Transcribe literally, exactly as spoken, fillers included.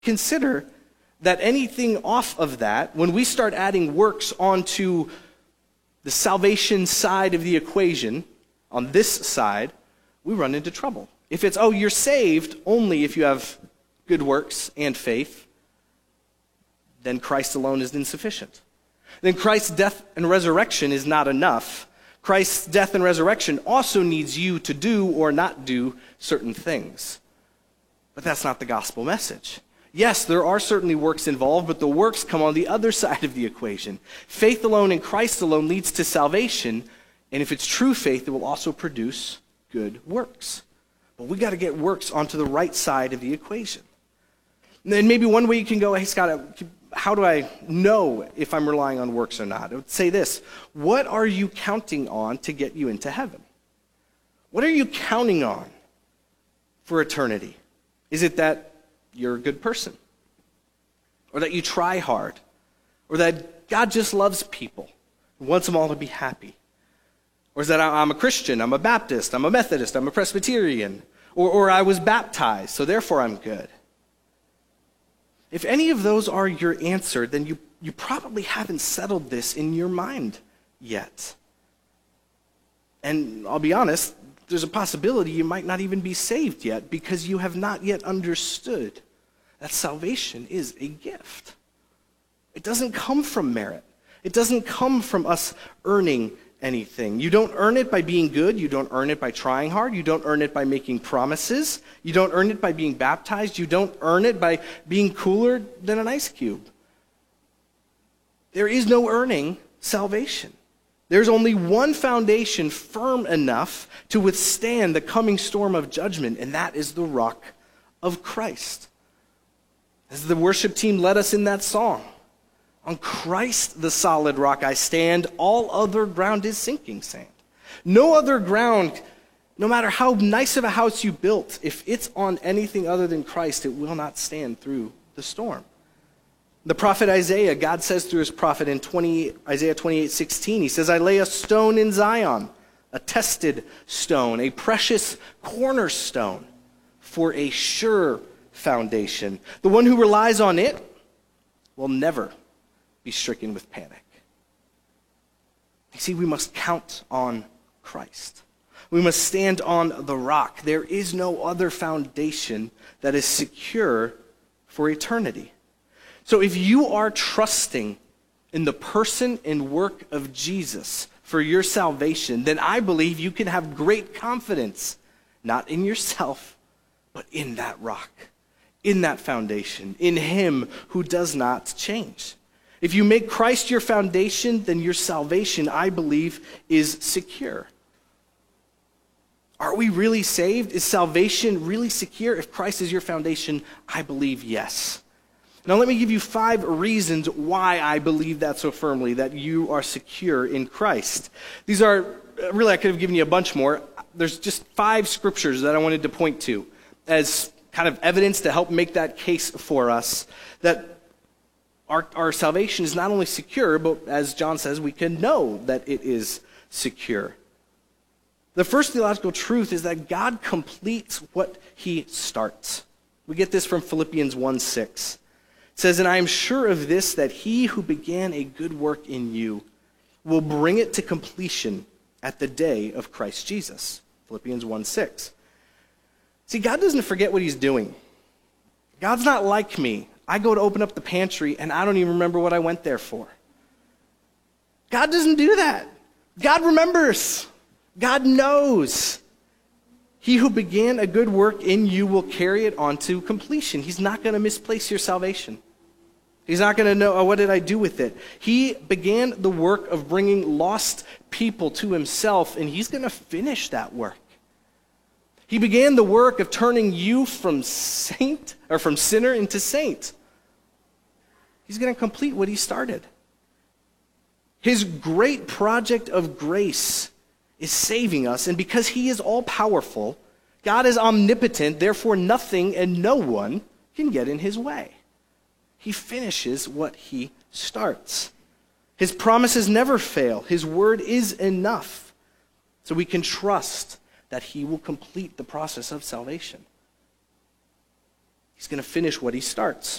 consider that anything off of that, when we start adding works onto the salvation side of the equation, on this side, we run into trouble. If it's, oh, you're saved only if you have good works and faith, then Christ alone is insufficient. Then Christ's death and resurrection is not enough. Christ's death and resurrection also needs you to do or not do certain things. But that's not the gospel message. Yes, there are certainly works involved, but the works come on the other side of the equation. Faith alone in Christ alone leads to salvation, and if it's true faith, it will also produce good works. But we got to get works onto the right side of the equation. And then maybe one way you can go, hey, Scott, how do I know if I'm relying on works or not? I would say this: what are you counting on to get you into heaven? What are you counting on for eternity? Is it that you're a good person? Or that you try hard? Or that God just loves people and wants them all to be happy? Or is that I'm a Christian, I'm a Baptist, I'm a Methodist, I'm a Presbyterian? Or, or I was baptized, so therefore I'm good? If any of those are your answer, then you, you probably haven't settled this in your mind yet. And I'll be honest, there's a possibility you might not even be saved yet because you have not yet understood that salvation is a gift. It doesn't come from merit. It doesn't come from us earning anything. You don't earn it by being good. You don't earn it by trying hard. You don't earn it by making promises. You don't earn it by being baptized. You don't earn it by being cooler than an ice cube. There is no earning salvation. There's only one foundation firm enough to withstand the coming storm of judgment, and that is the rock of Christ. As the worship team led us in that song, on Christ the solid rock I stand, all other ground is sinking sand. No other ground, no matter how nice of a house you built, if it's on anything other than Christ, it will not stand through the storm. The prophet Isaiah, God says through his prophet in twenty, Isaiah twenty-eight sixteen, he says, I lay a stone in Zion, a tested stone, a precious cornerstone for a sure foundation. The one who relies on it will never be stricken with panic. You see, we must count on Christ. We must stand on the rock. There is no other foundation that is secure for eternity. So if you are trusting in the person and work of Jesus for your salvation, then I believe you can have great confidence, not in yourself, but in that rock, in that foundation, in him who does not change. If you make Christ your foundation, then your salvation, I believe, is secure. Are we really saved? Is salvation really secure? If Christ is your foundation, I believe yes. Now let me give you five reasons why I believe that so firmly, that you are secure in Christ. These are, really I could have given you a bunch more. There's just five scriptures that I wanted to point to as kind of evidence to help make that case for us, that Our, our salvation is not only secure, but as John says, we can know that it is secure. The first theological truth is that God completes what he starts. We get this from Philippians one six. It says, and I am sure of this, that he who began a good work in you will bring it to completion at the day of Christ Jesus. Philippians one six. See, God doesn't forget what he's doing. God's not like me. I go to open up the pantry and I don't even remember what I went there for. God doesn't do that. God remembers. God knows. He who began a good work in you will carry it on to completion. He's not going to misplace your salvation. He's not going to know, oh, what did I do with it? He began the work of bringing lost people to himself, and he's going to finish that work. He began the work of turning you from saint or from sinner into saint. He's going to complete what he started. His great project of grace is saving us, and because he is all-powerful, God is omnipotent, therefore nothing and no one can get in his way. He finishes what he starts. His promises never fail. His word is enough. So we can trust that he will complete the process of salvation. He's going to finish what he starts.